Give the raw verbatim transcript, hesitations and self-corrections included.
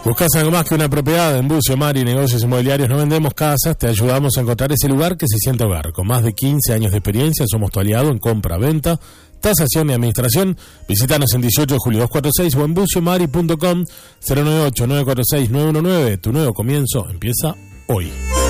Buscas algo más que una propiedad en Bucio, Mari, Negocios Inmobiliarios. No vendemos casas, te ayudamos a encontrar ese lugar que se siente hogar. Con más de quince años de experiencia, somos tu aliado en compra, venta, tasación y administración. Visítanos en dieciocho de julio doscientos cuarenta y seis o en bucio mari punto com. Cero nueve ocho nueve cuatro seis nueve uno nueve. Tu nuevo comienzo empieza hoy.